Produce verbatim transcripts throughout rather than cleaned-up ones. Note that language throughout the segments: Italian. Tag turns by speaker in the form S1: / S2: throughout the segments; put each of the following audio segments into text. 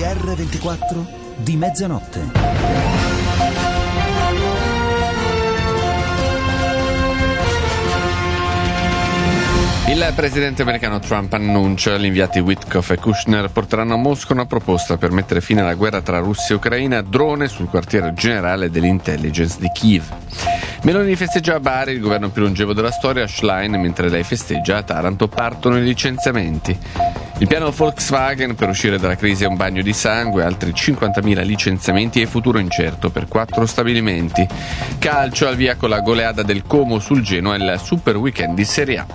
S1: erre ventiquattro di mezzanotte.
S2: Il presidente americano Trump annuncia che gli inviati Witkoff e Kushner porteranno a Mosca una proposta per mettere fine alla guerra tra Russia e Ucraina, drone sul quartiere generale dell'intelligence di Kiev. Meloni festeggia a Bari, il governo più longevo della storia. Schlein, mentre lei festeggia a Taranto, partono i licenziamenti. Il piano Volkswagen per uscire dalla crisi è un bagno di sangue, altri cinquantamila licenziamenti e futuro incerto per quattro stabilimenti. Calcio, al via con la goleada del Como sul Genoa e il super weekend di Serie A.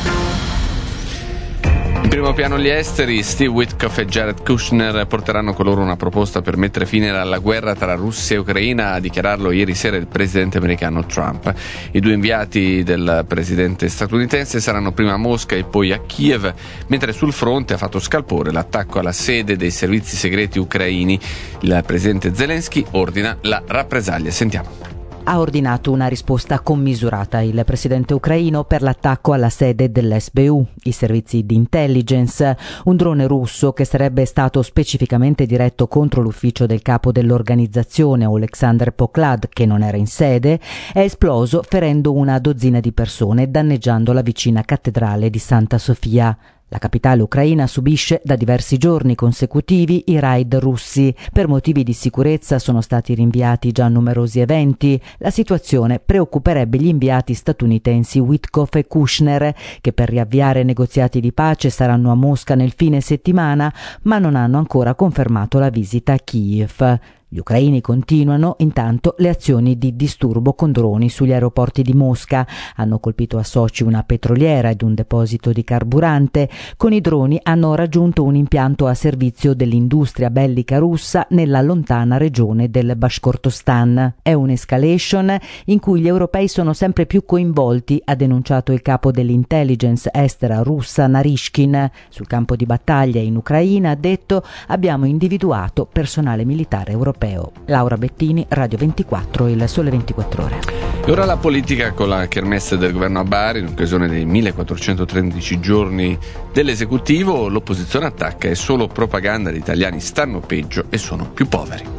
S2: In primo piano gli esteri, Steve Witkoff e Jared Kushner porteranno con loro una proposta per mettere fine alla guerra tra Russia e Ucraina, a dichiararlo ieri sera il presidente americano Trump. I due inviati del presidente statunitense saranno prima a Mosca e poi a Kiev, mentre sul fronte ha fatto scalpore l'attacco alla sede dei servizi segreti ucraini. Il presidente Zelensky ordina la rappresaglia. Sentiamo.
S3: Ha ordinato una risposta commisurata il presidente ucraino per l'attacco alla sede dell'S B U, i servizi di intelligence. Un drone russo che sarebbe stato specificamente diretto contro l'ufficio del capo dell'organizzazione, Oleksandr Poklad, che non era in sede, è esploso ferendo una dozzina di persone e danneggiando la vicina cattedrale di Santa Sofia. La capitale ucraina subisce da diversi giorni consecutivi i raid russi. Per motivi di sicurezza sono stati rinviati già numerosi eventi. La situazione preoccuperebbe gli inviati statunitensi Witkoff e Kushner, che per riavviare negoziati di pace saranno a Mosca nel fine settimana, ma non hanno ancora confermato la visita a Kiev. Gli ucraini continuano intanto le azioni di disturbo con droni sugli aeroporti di Mosca. Hanno colpito a Sochi una petroliera ed un deposito di carburante. Con i droni hanno raggiunto un impianto a servizio dell'industria bellica russa nella lontana regione del Bashkortostan. È un'escalation in cui gli europei sono sempre più coinvolti, ha denunciato il capo dell'intelligence estera russa Narishkin. Sul campo di battaglia in Ucraina, ha detto, abbiamo individuato personale militare europeo. Laura Bettini, Radio ventiquattro, Il Sole ventiquattro Ore.
S2: E ora la politica con la kermesse del governo a Bari, in occasione dei millequattrocentotredici giorni dell'esecutivo. L'opposizione attacca: è solo propaganda, gli italiani stanno peggio e sono più poveri.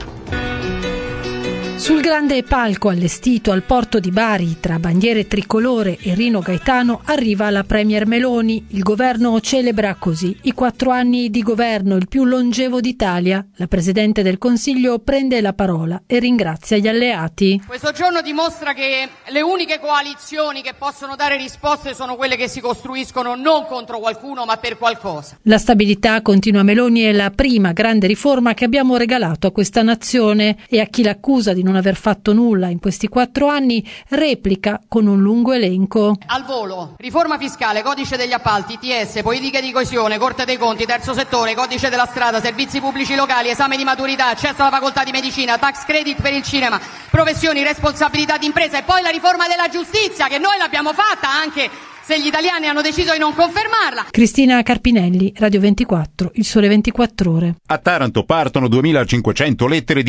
S4: Sul grande palco allestito al porto di Bari, tra bandiere tricolore e Rino Gaetano, arriva la premier Meloni. Il governo celebra così i quattro anni di governo, il più longevo d'Italia. La Presidente del Consiglio prende la parola e ringrazia gli alleati.
S5: Questo giorno dimostra che le uniche coalizioni che possono dare risposte sono quelle che si costruiscono non contro qualcuno ma per qualcosa.
S4: La stabilità, continua Meloni, è la prima grande riforma che abbiamo regalato a questa nazione, e a chi l'accusa di non aver fatto nulla in questi quattro anni replica con un lungo elenco.
S5: Al volo: riforma fiscale, codice degli appalti, T S, politiche di coesione, Corte dei Conti, terzo settore, codice della strada, servizi pubblici locali, esame di maturità, accesso alla facoltà di medicina, tax credit per il cinema, professioni, responsabilità d'impresa, e poi la riforma della giustizia, che noi l'abbiamo fatta anche se gli italiani hanno deciso di non confermarla.
S4: Cristina Carpinelli, Radio ventiquattro, Il Sole ventiquattro Ore.
S6: A Taranto partono duemilacinquecento lettere di